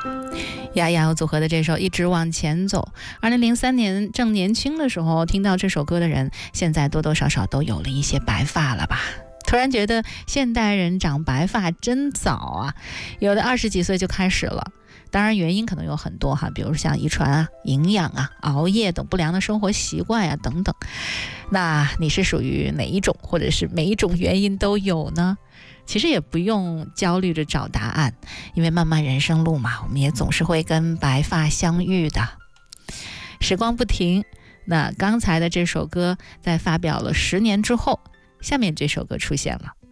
雅雅组合的这首《一直往前走》，2003年正年轻的时候听到这首歌的人，现在多多少少都有了一些白发了吧。突然觉得现代人长白发真早啊，有的20几岁就开始了。当然原因可能有很多哈，比如像遗传啊、营养啊、熬夜等不良的生活习惯啊等等。那你是属于哪一种，或者是每一种原因都有呢？其实也不用焦虑着找答案，因为漫漫人生路嘛，我们也总是会跟白发相遇的。时光不停，那刚才的这首歌在发表了10年之后，下面这首歌出现了。